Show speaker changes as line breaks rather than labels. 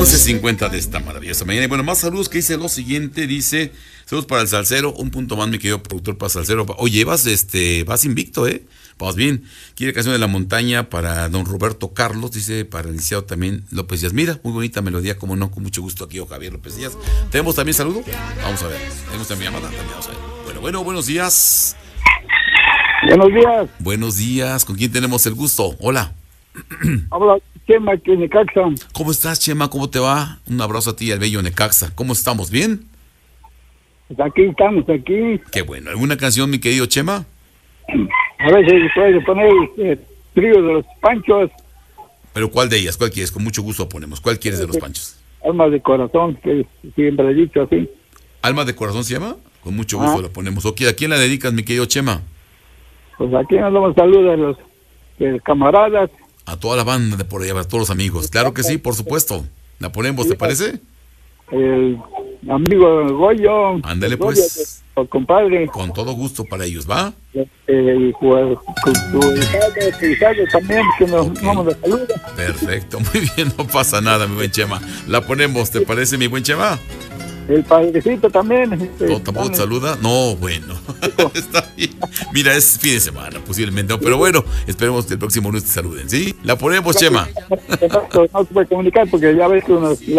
11:50 de esta maravillosa mañana. Y bueno, más saludos que dice lo siguiente, dice, saludos para el salsero, un punto más, mi querido productor, para salsero. Oye, vas invicto, vamos bien. Quiere canción de la montaña para don Roberto Carlos, dice, para el licenciado también López Díaz. Mira, muy bonita melodía, como no, con mucho gusto aquí, Javier López Díaz. ¿Tenemos también saludo? Vamos a ver. ¿Tenemos también llamada? También vamos a ver. Bueno, buenos días.
Buenos días.
Buenos días. ¿Con quién tenemos el gusto? Hola.
Habla Chema, que Necaxa.
¿Cómo estás, Chema? ¿Cómo te va? Un abrazo a ti, al bello Necaxa. ¿Cómo estamos? ¿Bien?
Pues aquí estamos, aquí.
Qué bueno. ¿Alguna canción, mi querido Chema?
A ver si puede poner Trío de los Panchos.
¿Pero cuál de ellas? ¿Cuál quieres? Con mucho gusto ponemos. ¿Cuál quieres de los Panchos?
Alma de Corazón, que siempre he dicho así.
¿Alma de Corazón se llama? Con mucho gusto la ponemos. Ok, ¿a quién la dedicas, mi querido Chema?
Pues aquí nos damos saludos a los camaradas.
A toda la banda de por allá, a todos los amigos. Claro que sí, por supuesto. ¿La ponemos, te parece?
El amigo Goyo.
Ándale, pues.
El compadre.
Con todo gusto para ellos, ¿va?
También, que nos
Okay.
vamos a saludar.
Perfecto, muy bien, no pasa nada, mi buen Chema. La ponemos, ¿te parece, mi buen Chema?
El padrecito también.
¿No tampoco te saluda? No, bueno. Está bien. Mira, es fin de semana, posiblemente. No, pero bueno, esperemos que el próximo lunes te saluden, ¿sí? La ponemos, Chema.
No se puede comunicar porque ya ves que uno